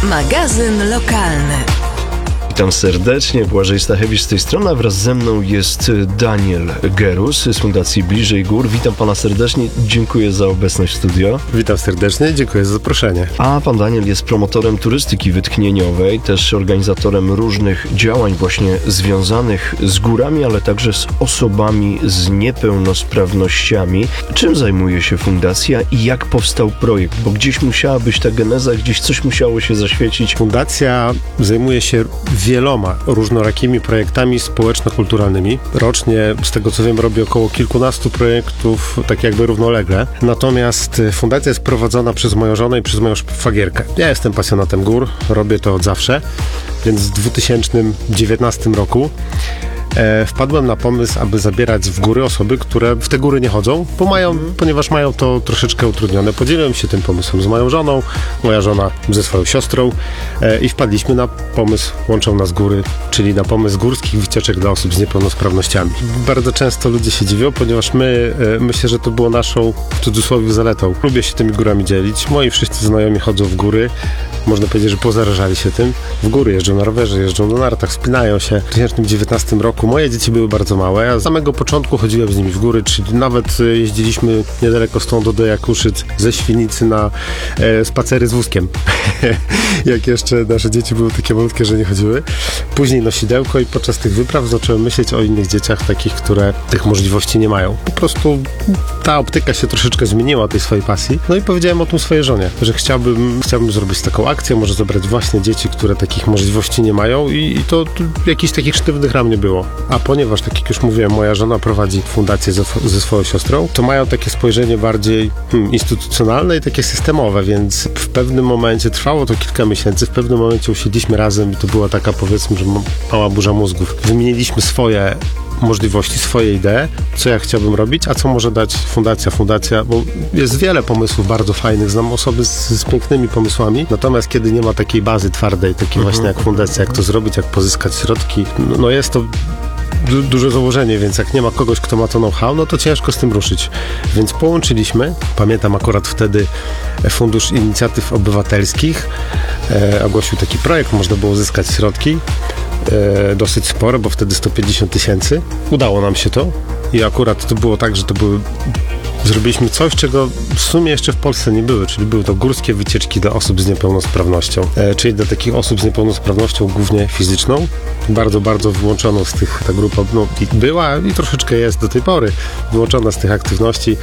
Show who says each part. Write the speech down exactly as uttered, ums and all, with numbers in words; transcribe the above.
Speaker 1: Magazyn lokalny.
Speaker 2: Witam serdecznie, Błażej Stachewicz z tej strony, a wraz ze mną jest Daniel Gerus z Fundacji Bliżej Gór. Witam pana serdecznie, dziękuję za obecność w studio.
Speaker 3: Witam serdecznie, dziękuję za zaproszenie.
Speaker 2: A pan Daniel jest promotorem turystyki wytchnieniowej, też organizatorem różnych działań właśnie związanych z górami, ale także z osobami z niepełnosprawnościami. Czym zajmuje się fundacja i jak powstał projekt? Bo gdzieś musiała być ta geneza, gdzieś coś musiało się zaświecić.
Speaker 3: Fundacja zajmuje się wieloma różnorakimi projektami społeczno-kulturalnymi. Rocznie, z tego co wiem, robi około kilkunastu projektów, tak jakby równolegle. Natomiast fundacja jest prowadzona przez moją żonę i przez moją szwagierkę. Ja jestem pasjonatem gór, robię to od zawsze, więc w dwa tysiące dziewiętnastym roku E, wpadłem na pomysł, aby zabierać w góry osoby, które w te góry nie chodzą, bo mają, mm. ponieważ mają to troszeczkę utrudnione. Podzieliłem się tym pomysłem z moją żoną, moja żona ze swoją siostrą e, i wpadliśmy na pomysł Łączą Nas Góry, czyli na pomysł górskich wycieczek dla osób z niepełnosprawnościami. Bardzo często ludzie się dziwią, ponieważ my, e, myślę, że to było naszą, w cudzysłowie, zaletą. Lubię się tymi górami dzielić. Moi wszyscy znajomi chodzą w góry. Można powiedzieć, że pozarażali się tym. W góry jeżdżą na rowerze, jeżdżą na nartach, wspinają się. W dwa tysiące dziewiętnastym roku moje dzieci były bardzo małe, a z samego początku chodziłem z nimi w góry, czyli nawet jeździliśmy niedaleko stąd do Jakuszyc, ze Świnicy na e, spacery z wózkiem. Jak jeszcze nasze dzieci były takie malutkie, że nie chodziły. Później nosidełko i podczas tych wypraw zacząłem myśleć o innych dzieciach, takich, które tych możliwości nie mają. Po prostu ta optyka się troszeczkę zmieniła tej swojej pasji. No i powiedziałem o tym swojej żonie, że chciałbym, chciałbym zrobić taką akcję, może zebrać właśnie dzieci, które takich możliwości nie mają i, i to, to jakichś takich sztywnych ram nie było. A ponieważ, tak jak już mówiłem, moja żona prowadzi fundację ze, ze swoją siostrą, to mają takie spojrzenie bardziej hmm, instytucjonalne i takie systemowe, więc w pewnym momencie, trwało to kilka miesięcy, w pewnym momencie usiedliśmy razem i to była taka, powiedzmy, że mała burza mózgów. Wymieniliśmy swoje możliwości, swoje idee, co ja chciałbym robić, a co może dać fundacja. Fundacja, bo jest wiele pomysłów bardzo fajnych, znam osoby z, z pięknymi pomysłami, natomiast kiedy nie ma takiej bazy twardej, takiej mhm. właśnie jak fundacja, jak to zrobić, jak pozyskać środki, no, no jest to du- duże założenie, więc jak nie ma kogoś, kto ma to know-how, no to ciężko z tym ruszyć. Więc połączyliśmy, pamiętam akurat wtedy Fundusz Inicjatyw Obywatelskich e, ogłosił taki projekt, można było uzyskać środki, E, dosyć spore, bo wtedy sto pięćdziesiąt tysięcy. Udało nam się to i akurat to było tak, że to były zrobiliśmy coś, czego w sumie jeszcze w Polsce nie były, czyli były to górskie wycieczki dla osób z niepełnosprawnością, e, czyli dla takich osób z niepełnosprawnością głównie fizyczną. Bardzo, bardzo wyłączoną z tych, ta grupa no, była i troszeczkę jest do tej pory wyłączona z tych aktywności.